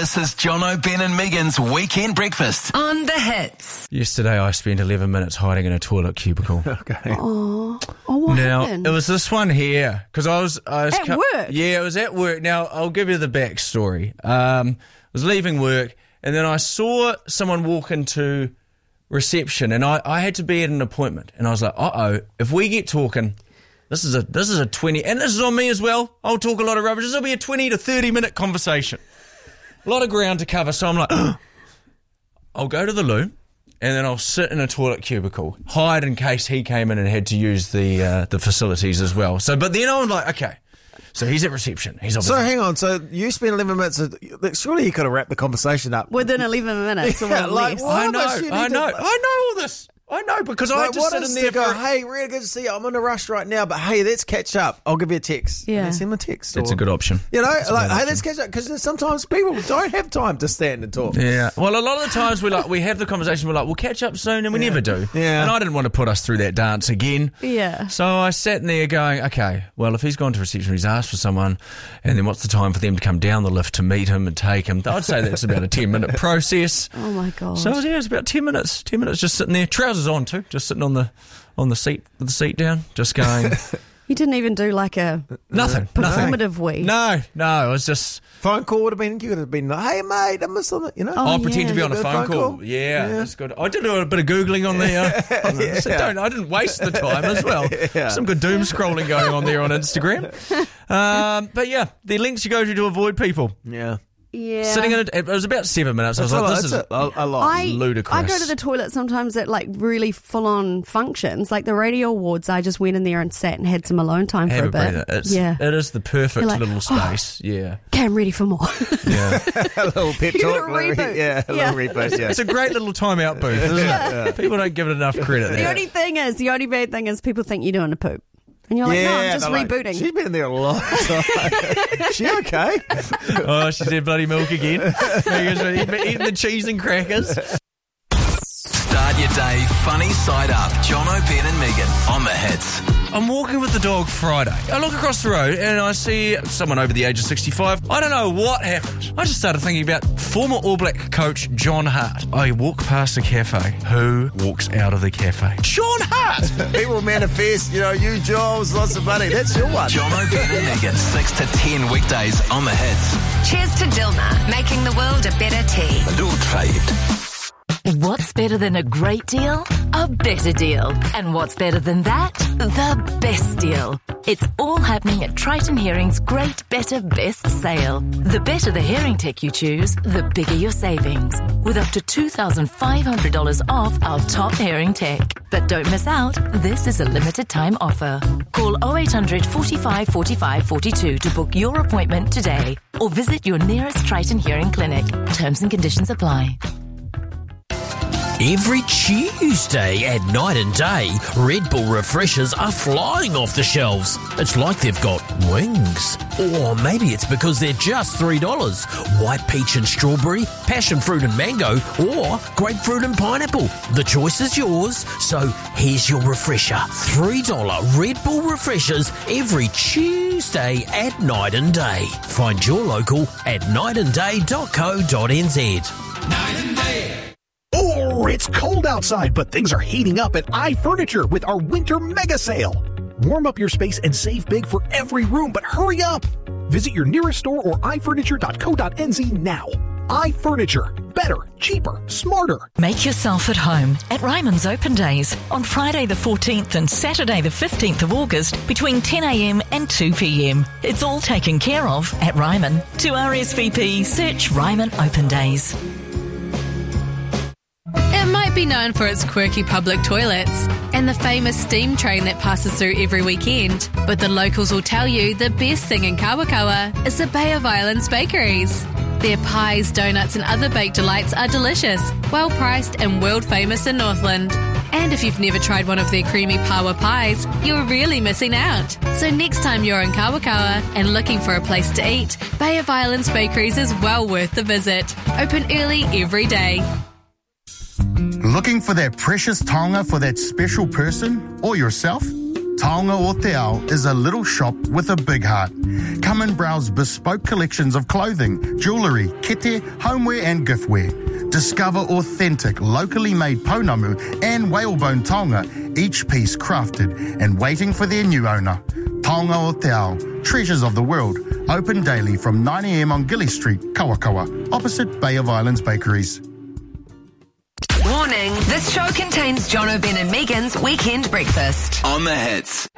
This is Jono, Ben and Megan's Weekend Breakfast. On the Hits. Yesterday I spent 11 minutes hiding in a toilet cubicle. Okay. Oh, what Now, happened? it was this one here, because I was At work? Yeah, it was at work. Now, I'll give you the backstory. I was leaving work, and then I saw someone walk into reception, and I had to be at an appointment, and I was like, if we get talking, this is a 20, and this is on me as well. I'll talk a lot of rubbish. This will be a 20 to 30 minute conversation. A lot of ground to cover, so I'm like, I'll go to the loo, and then I'll sit in a toilet cubicle, hide in case he came in and had to use the facilities as well. So, but then I'm like, okay, so he's at reception. He's obviously... So hang on. So you spent 11 minutes. Surely you could have wrapped the conversation up Within 11 minutes or less. I know all this. I know, because I just sit in there go, hey, really good to see you. I'm in a rush right now, but hey, let's catch up. I'll give you a text. Yeah. And send him a text. It's a good option. You know, like, hey, let's catch up, because sometimes people don't have time to stand and talk. Yeah. Well, a lot of the times we have the conversation, we're like, we'll catch up soon, and we never do. Yeah. And I didn't want to put us through that dance again. Yeah. So I sat in there going, okay, well, if he's gone to reception, he's asked for someone, and then what's the time for them to come down the lift to meet him and take him? I'd say that's about a 10-minute process. Oh, my God. So, yeah, it's about 10 minutes. 10 minutes just sitting there. Trousers on, too. Just sitting on the seat with the seat down, just going... You didn't even do like a Nothing. performative wee. No, it was just... Phone call would have been, you would have been like, hey, mate, I missed on it, you know? Oh, pretend to be on a Bit of phone call. Yeah, that's good. I did a bit of Googling on the... So I didn't waste the time as well. Yeah. Some good doom scrolling going on there on Instagram. But yeah, the links you go to avoid people. Yeah. Yeah. Sitting in it was about 7 minutes. I was like, this is a lot. ludicrous. I go to the toilet sometimes at like really full-on functions, like the radio awards. I just went in there and sat and had some alone time Have for a a bit. breather. It is the perfect You're like, little space. Yeah. Okay, I'm ready for more. Yeah. a little pep You talk. gotta reboot. Yeah, a little reboot, yeah. It's a great little timeout booth, isn't it? People don't give it enough credit there. The only bad thing is people think you're doing a poop. And you're like, no, I'm just they're rebooting. Like, she's been there a long time. She okay? Oh, she said bloody milk again. Megan's been eating the cheese and crackers. Start your day funny side up. Jono, Ben and Megan on the Hits. I'm walking with the dog Friday. I look across the road and I see someone over the age of 65. I don't know what happened. I just started thinking about former All Black coach John Hart. I walk past a cafe. Who walks out of the cafe? John Hart! People manifest, you jobs, lots of money. That's your one. Jono, Ben and Megan, 6 to 10 weekdays on the Hits. Cheers to Dilmah, making the world a better tea. A little trade. What's better than a great deal? A better deal. And what's better than that? The best deal. It's all happening at Triton Hearing's Great Better Best sale. The better the hearing tech you choose, the bigger your savings. With up to $2,500 off our top hearing tech. But don't miss out, this is a limited time offer. Call 0800 45 45 42 to book your appointment today. Or visit your nearest Triton Hearing clinic. Terms and conditions apply. Every Tuesday at Night and Day, Red Bull refreshers are flying off the shelves. It's like they've got wings. Or maybe it's because they're just $3. White peach and strawberry, passion fruit and mango, or grapefruit and pineapple. The choice is yours. So here's your refresher. $3 Red Bull refreshers every Tuesday at Night and Day. Find your local at nightandday.co.nz. Night and Day. Oh, it's cold outside, but things are heating up at iFurniture with our winter mega sale. Warm up your space and save big for every room, but hurry up. Visit your nearest store or ifurniture.co.nz now. iFurniture. Better, cheaper, smarter. Make yourself at home at Ryman's Open Days on Friday the 14th and Saturday the 15th of August between 10 a.m. and 2 p.m. It's all taken care of at Ryman. To RSVP, search Ryman Open Days. It might be known for its quirky public toilets and the famous steam train that passes through every weekend, but the locals will tell you the best thing in Kawakawa is the Bay of Islands bakeries. Their pies, donuts and other baked delights are delicious, well priced and world famous in Northland. And if you've never tried one of their creamy pawa pies, you're really missing out. So next time you're in Kawakawa and looking for a place to eat, Bay of Islands Bakeries is well worth the visit. Open early every day. Looking for that precious taonga for that special person or yourself? Taonga o Te Ao is a little shop with a big heart. Come and browse bespoke collections of clothing, jewellery, kete, homeware and giftware. Discover authentic, locally made pounamu and whalebone taonga, each piece crafted and waiting for their new owner. Taonga o Te Ao, treasures of the world, open daily from 9 a.m. on Gilly Street, Kawakawa, opposite Bay of Islands Bakeries. Warning, this show contains John O'Brien and Megan's Weekend Breakfast. On the Hits.